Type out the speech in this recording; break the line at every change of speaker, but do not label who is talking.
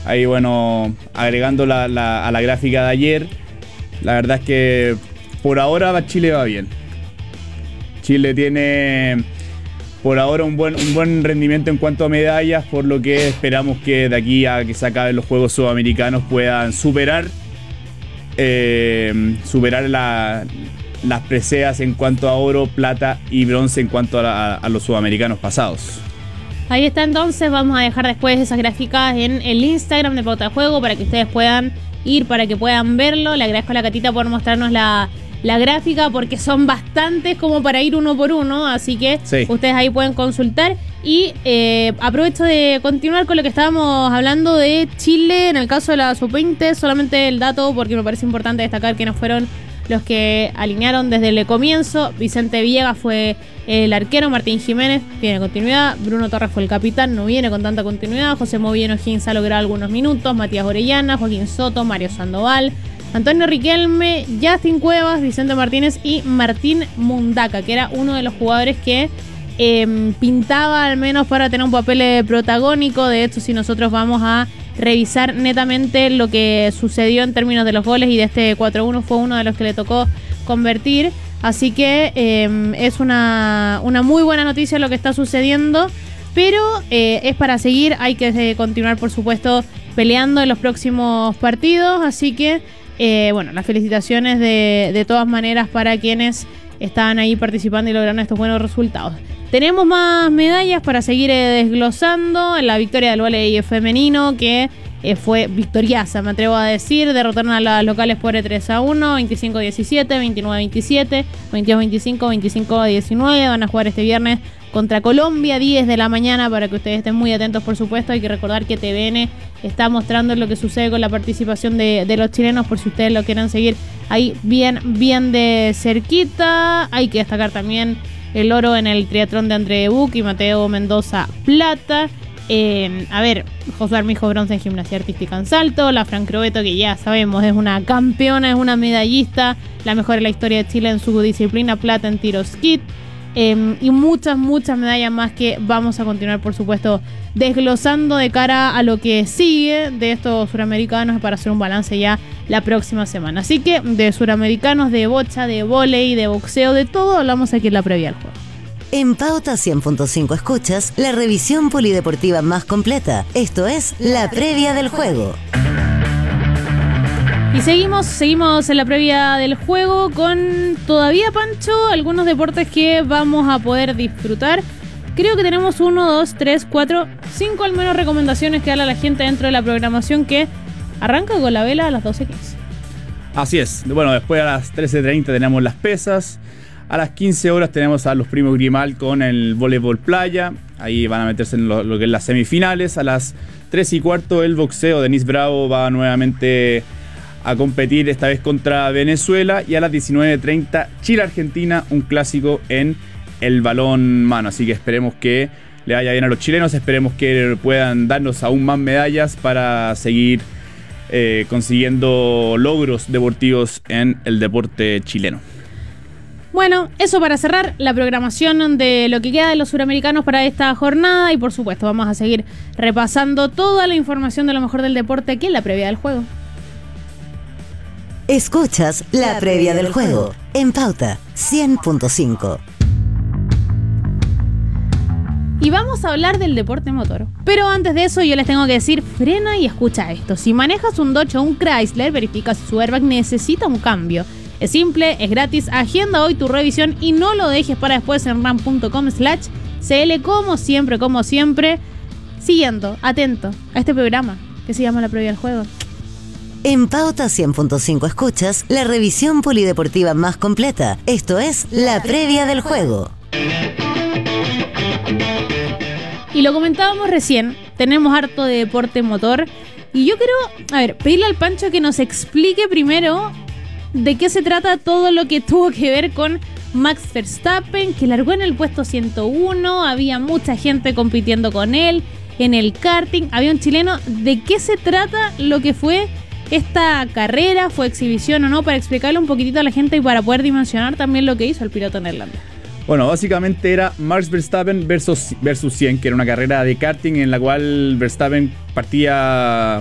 Ahí, bueno, agregando a la gráfica de ayer, la verdad es que por ahora Chile va bien. Chile tiene por ahora un buen rendimiento en cuanto a medallas, por lo que esperamos que de aquí a que se acaben los Juegos Sudamericanos puedan superar las preseas en cuanto a oro, plata y bronce en cuanto a los sudamericanos pasados.
Ahí está, entonces vamos a dejar después esas gráficas en el Instagram de Pauta de Juego para que ustedes puedan ir, para que puedan verlo. Le agradezco a la Catita por mostrarnos la gráfica, porque son bastantes como para ir uno por uno, así que sí, ustedes ahí pueden consultar. Y aprovecho de continuar con lo que estábamos hablando de Chile en el caso de la Sub-20, solamente el dato porque me parece importante destacar que no fueron los que alinearon desde el comienzo. Vicente Villegas fue el arquero, Martín Jiménez tiene continuidad, Bruno Torres fue el capitán, no viene con tanta continuidad, José Moviano Higgins ha logrado algunos minutos, Matías Orellana, Joaquín Soto, Mario Sandoval, Antonio Riquelme, Justin Cuevas, Vicente Martínez y Martín Mundaca, que era uno de los jugadores que pintaba al menos para tener un papel protagónico. De hecho, si nosotros vamos a revisar netamente lo que sucedió en términos de los goles y de este 4-1, fue uno de los que le tocó convertir. Así que es una muy buena noticia lo que está sucediendo, pero es para seguir. Hay que continuar, por supuesto, peleando en los próximos partidos. Así que, bueno, las felicitaciones de todas maneras para quienes estaban ahí participando y lograron estos buenos resultados. Tenemos más medallas para seguir desglosando. La victoria del vóley femenino, que fue victoriosa, me atrevo a decir. Derrotaron a las locales por 3-1, 25-17, 29-27, 22-25, 25-19. Van a jugar este viernes contra Colombia, 10 de la mañana, para que ustedes estén muy atentos, por supuesto. Hay que recordar que TVN está mostrando lo que sucede con la participación de los chilenos, por si ustedes lo quieren seguir ahí bien de cerquita. Hay que destacar también el oro en el triatlón de André Buc y Mateo Mendoza plata. Josué Armijo bronce en gimnasia artística en salto. La Fran Crobeto, que ya sabemos es una campeona, es una medallista, la mejor en la historia de Chile en su disciplina, plata en tiro skit. Y muchas medallas más que vamos a continuar, por supuesto, desglosando de cara a lo que sigue de estos suramericanos para hacer un balance ya la próxima semana. Así que de suramericanos, de bocha, de vóley, de boxeo, de todo hablamos aquí en la previa del juego.
En Pauta 100.5 escuchas la revisión polideportiva más completa. Esto es la previa del juego.
Y seguimos en la previa del juego con todavía, Pancho, algunos deportes que vamos a poder disfrutar. Creo que tenemos 1, 2, 3, 4, 5 al menos recomendaciones que darle a la gente dentro de la programación, que arranca con la vela a las 12:15.
Así es. Bueno, después a las 13:30 tenemos las pesas. A las 15 horas tenemos a los primos Grimal con el voleibol playa. Ahí van a meterse en lo que es las semifinales. A las 3:15 el boxeo. Denise Bravo va nuevamente a competir, esta vez contra Venezuela. Y a las 19:30 Chile-Argentina, un clásico en el balón mano. Así que esperemos que le vaya bien a los chilenos. Esperemos que puedan darnos aún más medallas para seguir consiguiendo logros deportivos en el deporte chileno.
Bueno, eso para cerrar la programación de lo que queda de los suramericanos para esta jornada. Y por supuesto vamos a seguir repasando toda la información de lo mejor del deporte aquí en la previa del juego.
Escuchas la previa del juego en Pauta 100.5.
Y vamos a hablar del deporte motor. Pero antes de eso yo les tengo que decir, frena y escucha esto. Si manejas un Dodge o un Chrysler, verifica si su airbag necesita un cambio. Es simple, es gratis, agenda hoy tu revisión y no lo dejes para después en ram.com/CL, como siempre, siguiendo, atento a este programa que se llama La Previa del Juego.
En Pauta 100.5 escuchas la revisión polideportiva más completa. Esto es la previa del juego.
Y lo comentábamos recién, tenemos harto de deporte motor. Y yo quiero, pedirle al Pancho que nos explique primero de qué se trata todo lo que tuvo que ver con Max Verstappen, que largó en el puesto 101, había mucha gente compitiendo con él en el karting, había un chileno. ¿De qué se trata lo que fue esta carrera? ¿Fue exhibición o no? Para explicarle un poquitito a la gente y para poder dimensionar también lo que hizo el piloto neerlandés.
Bueno, básicamente era Max Verstappen versus 100, que era una carrera de karting en la cual Verstappen partía